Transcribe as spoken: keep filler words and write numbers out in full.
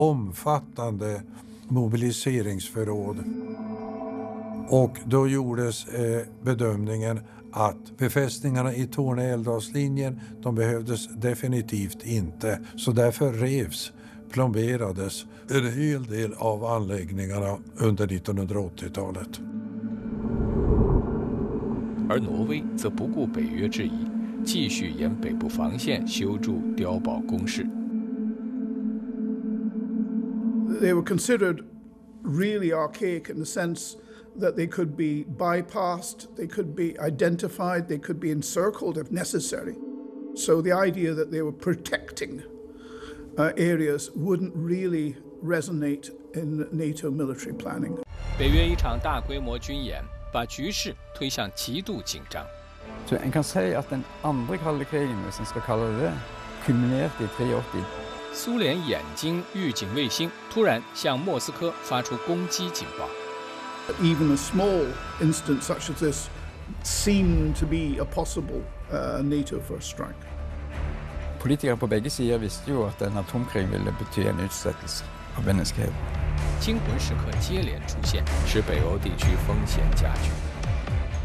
omfattande mobiliseringsförråd. Och då gjordes eh, bedömningen att befästningarna i Torne-Älvdalslinjen, de behövdes definitivt inte. Så därför revs, plomberades en hel del av anläggningarna under nittonhundraåttiotalet. 而挪威则不顾北约质疑，继续沿北部防线修筑碉堡工事。 They were considered really archaic in the sense that they could be bypassed, they could be identified, they could be encircled if necessary. So the idea that they were protecting uh, areas wouldn't really resonate in NATO military planning. 北约一场大规模军演把局势推向极度紧张。 Så en kan säga att den andra kalla krigen, hvis en ska kalla det det, kulminerade i trettioåttio. 苏联眼睛预警卫星突然向莫斯科发出攻击警报。 Even a small instance such as this seemed to be a possible uh, NATO first strike. Politiker på bägge sidor visste ju att en atomkrig ville betyda en utsättelse av mänskligheten. 惊魂时刻接连出现，使北欧地区风险加剧。